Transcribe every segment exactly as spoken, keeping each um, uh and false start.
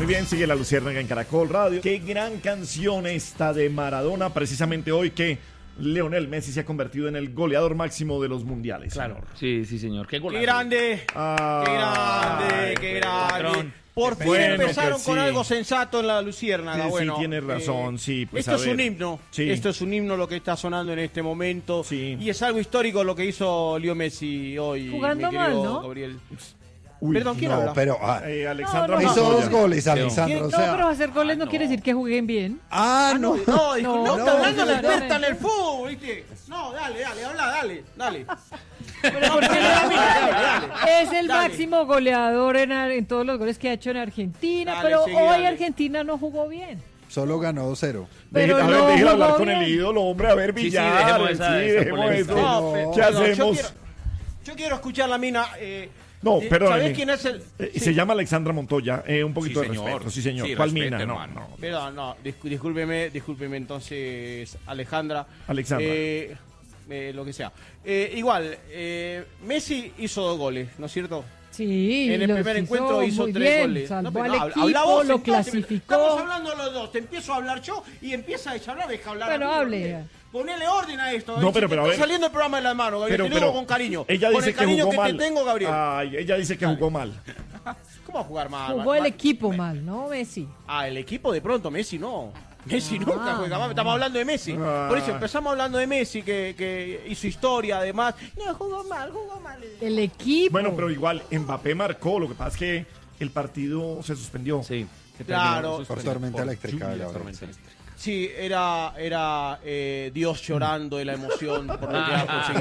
Muy bien, sigue La Luciérnaga en Caracol Radio. Qué gran canción esta de Maradona, precisamente hoy que Lionel Messi se ha convertido en el goleador máximo de los mundiales. Claro. Señor. Sí, sí, señor. Qué golazo. ¡Qué grande! Ah, ¡Qué grande! ay, ¡Qué patrón. grande! Por fin Bueno, empezaron que con sí. algo sensato en la Luciérnaga. Sí, sí, bueno, tienes razón, sí, pues, esto a es ver. un himno. Sí. Esto es un himno lo que está sonando en este momento. Sí. Y es algo histórico lo que hizo Leo Messi hoy. Jugando mi querido mal, ¿no? Gabriel. Uy, Perdón, ¿quién No, habla? pero ah, Eh, Alexandra No, no, hizo no. dos goles, ¿Quién? Alexandra. No, O sea, pero hacer goles no, no. quiere decir que jueguen bien. ah, no. No, dijo, no, No, está hablando no, la experta claramente. en el fútbol, ¿viste? No, dale, dale, habla, dale, dale. Pero ¿por qué le da Dale, dale, dale. Es el Dale. máximo goleador en, ar- en todos los goles que ha hecho en Argentina, Dale, pero sigue, hoy dale. Argentina no jugó bien. Solo ganó dos cero. Pero Deje- a ver, no déjela hablar jugó con el bien. ídolo, hombre, a ver, Sí, sí, Villar. dejemos esa- sí, esa dejemos polémica. eso. No, pero- ¿Qué no, yo hacemos? quiero- Yo quiero escuchar la mina. Eh, No, eh, perdón. ¿Sabés quién es el...? Eh, Sí. Se llama Alexandra Montoya. Eh, un poquito Sí, de señor. respeto. Sí, señor. Sí, ¿Cuál respete, mina? No, hermano. no. Perdón, no, discú- discúlpeme, discúlpeme entonces, Alejandra. Alexandra. Eh, eh, lo que sea. Eh, igual, eh, Messi hizo dos goles, ¿no es cierto? Sí, En el los primer encuentro hizo muy tres bien, goles. salvó pero al habla- equipo, habla vos, lo entonces, clasificó. Estamos hablando los dos. Te empiezo a hablar yo y empieza a hablar, deja hablar. Bueno, a mí, hable. ¿viste? Ponele orden a esto. No, eh, pero- si pero te a está ver. saliendo el programa de las manos, Gabriel. Pero, te lo pero digo con cariño. ella con dice el que cariño jugó que mal. te tengo, Gabriel. Ay, ella dice que Dale. jugó mal. ¿Cómo va a jugar mal? Jugó mal- el mal? equipo mal, ¿no, Messi? Ah, el equipo de pronto, Messi no. Messi Ah, nunca juega mal. Estamos hablando de Messi. Ah. Por eso empezamos hablando de Messi, que, que hizo historia además. No, jugó mal, jugó mal. El equipo. Bueno, pero igual, Mbappé marcó. Lo que pasa es que el partido se suspendió. Sí. Claro. Por tormenta eléctrica. lluvia, Gabriel, tormenta sí. eléctrica. Sí, era, era eh, Dios llorando de la emoción por lo que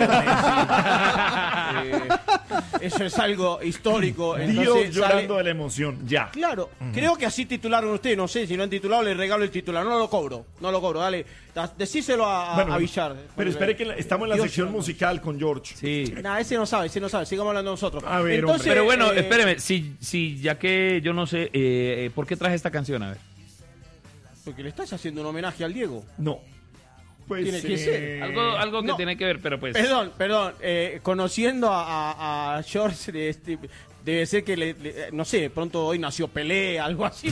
ha conseguido Messi. Eh, eso es algo histórico. Dios Entonces, llorando sale- de la emoción. Ya. Claro, creo que así titularon ustedes, no sé, si no han titulado les regalo el titular, no lo cobro, no lo cobro, dale, da- decíselo a, a- Bueno, a Villar. pero espere que la- estamos en la Dios sección llorando. musical con George. Sí. Nah, ese no sabe, ese no sabe, sigamos hablando nosotros. A ver, Entonces, Pero bueno, eh, espéreme, si, si ya que yo no sé, eh, eh, ¿por qué traje esta canción? A ver. Porque le estás haciendo un homenaje al Diego. No. Pues, Tiene que ser. eh, Algo, algo que no. tiene que ver, pero pues... Perdón, perdón, eh, conociendo a, a, a George, de este, debe ser que, le, le- no sé, de pronto hoy nació Pelé, algo así.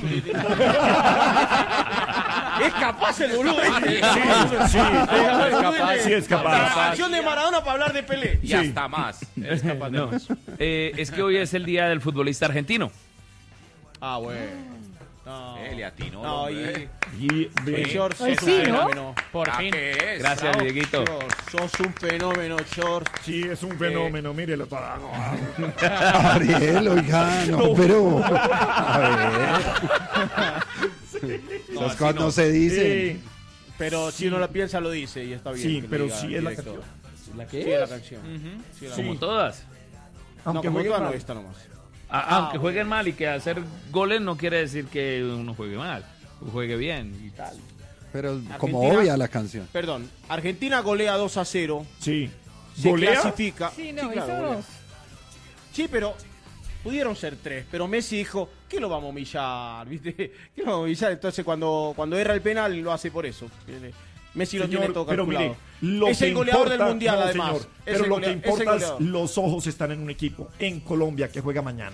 Es capaz el boludo. ¿viste? Sí, sí, Es capaz, sí es capaz. La acción de Maradona para hablar de Pelé. Y Sí. hasta más. No. Eh, es que hoy es el día del futbolista argentino. Ah, bueno. No, Eh, le atinó, no, hombre. y, Y, y ve- George, Hoy sos sí, un ¿no? fenómeno. Por ¿A qué es? Gracias, Bravo, Dieguito. George, sos un fenómeno, George. sí, es un fenómeno. Mírelo todo. Ariel, oiga, no, pero. A ver. No, Las así cosas no. no se dicen. Sí, Pero si uno la piensa, lo dice y está bien. sí, que lo pero diga sí es la directo. canción. ¿La Sí es la canción. Sí es la Como canción. todas. No, Aunque como juegue todas no, mal. esta nomás. Ah, Ah, aunque bueno. jueguen mal y que hacer goles no quiere decir que uno juegue mal. Juegue bien y tal. Pero como Argentina- obvia la canción. Perdón, Argentina golea dos a cero. Sí. Se ¿Golea? clasifica. Sí, no, claro, hizo golea. dos. Sí, pero pudieron ser tres. Pero Messi dijo, ¿qué lo vamos a humillar? ¿Viste? ¿Qué lo vamos a humillar? Entonces cuando, cuando erra el penal lo hace por eso. Messi lo Señor, tiene todo pero calculado. mire, lo es que el goleador importa- del mundial, no, además. señor, Es pero el lo que golea- es el importa es goleador. los ojos están en un equipo en Colombia que juega mañana.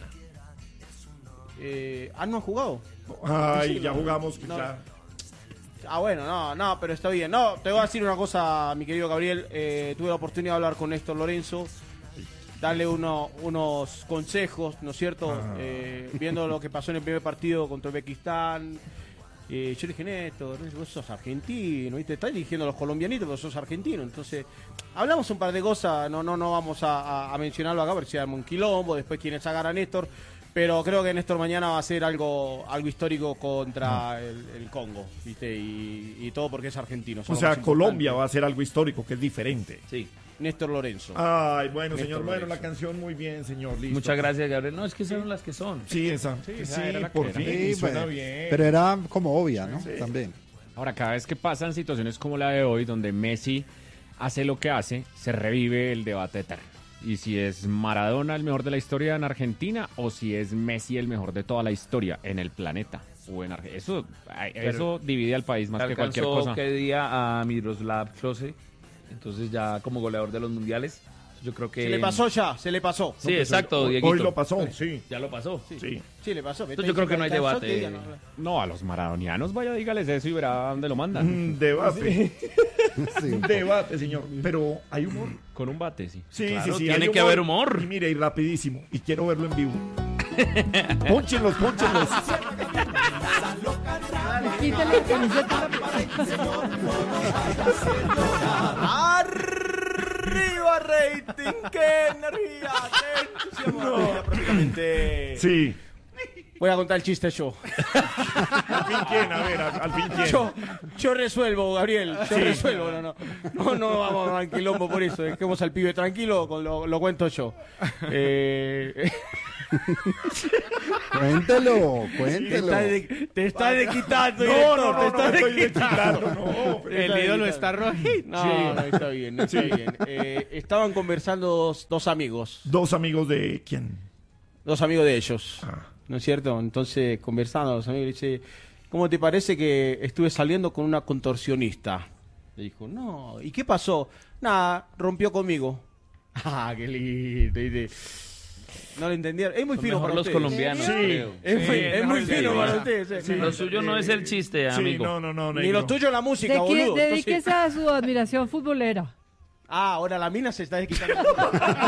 Eh, ¿Ah, no han jugado? Ay, Sí, ya no, jugamos. no. claro. Ah, bueno, no, no, pero está bien. No, te voy a decir una cosa, mi querido Gabriel. Eh, tuve la oportunidad de hablar con Néstor Lorenzo, darle uno, unos consejos, ¿no es cierto? Ah. Eh, viendo lo que pasó en el primer partido contra Uzbekistán. Eh, yo le dije, Néstor, vos sos argentino, ¿viste? Estás dirigiendo a los colombianitos, pero sos argentino. Entonces, hablamos un par de cosas, no, no, no vamos a, a- a mencionarlo acá, porque se llama un quilombo, después quienes sacar a Néstor. Pero creo que Néstor mañana va a hacer algo algo histórico contra el, el Congo, ¿viste? Y, y todo porque es argentino. O son lo sea, más Colombia importante. va a hacer algo histórico que es diferente. Sí. Néstor Lorenzo. Ay, bueno, Néstor señor. Bueno, Lorenzo. la canción muy bien, señor. Listo. Muchas gracias, Gabriel. No, es que son las que son. Sí, esa. Sí, esa era la que por era. fin. Sí, suena bueno, bien. pero era como obvia, ¿no? También. Ahora, cada vez que pasan situaciones como la de hoy, donde Messi hace lo que hace, se revive el debate eterno. Y si es Maradona el mejor de la historia en Argentina o si es Messi el mejor de toda la historia en el planeta. O en Arge- eso, ay, eso divide al país más que cualquier Alcanzó cosa. que día a Miroslav Klose, entonces ya como goleador de los mundiales. Yo creo que... Se le pasó ya, se le pasó. Sí, exacto, Hoy, Dieguito. hoy lo pasó, sí. Ya lo pasó. Sí, Sí. sí, le pasó. Entonces yo creo que no hay debate. No, a los maradonianos, vaya, dígales eso y verá dónde lo mandan. Un debate. Sí, Un debate, señor. Pero hay humor. Con un bate, sí. Sí, Claro, sí, sí. tiene hay que haber humor. Y mire, y rapidísimo. Y quiero verlo en vivo. Pónchenlos, pónchenlos. Quítale la camiseta. ¡Arriba, rating! ¡Qué energía! ¡Qué entusiasmo! Prácticamente. Sí. Voy a contar el chiste yo. ¿Al fin quién? A ver, al, al fin quién. Yo, yo resuelvo, Gabriel. Yo resuelvo. No, no. No, no vamos a dar quilombo por eso. Dejemos al pibe tranquilo, con lo, lo cuento yo. Eh, Cuéntelo, te cuéntelo. está, de, te está desquitando, No, director, no, te no, está no, estoy desquitando. desquitando, no. Te El ídolo está rojito. No, Sí. no, está bien, está bien. Eh, estaban conversando dos, dos amigos, Dos amigos de quién. dos amigos de ellos, Ah. ¿no es cierto? Entonces, conversando, los amigos le dice, ¿cómo te parece que estuve saliendo con una contorsionista? Le dijo, no, ¿y qué pasó? Nada, rompió conmigo. Ah, qué lindo. Dice, no lo entendieron. Es muy Son fino mejor para los ustedes. colombianos, Sí. creo. Es, muy- Sí, es muy no, fino sí, para sí. ustedes. sí. Lo suyo no es el chiste, Sí, amigo. no, no, no. Ni negro. lo tuyo la música, De boludo. quién- Entonces- Dedíquese a su admiración futbolera. Ah, ahora la mina se está desquitando.